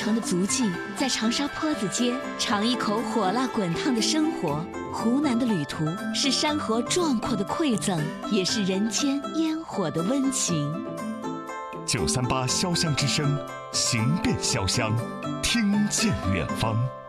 程的足迹，在长沙坡子街尝一口火辣滚烫的生活。湖南的旅途是山河壮阔的馈赠，也是人间烟火的温情。 938潇湘之声，行遍潇湘，听见远方。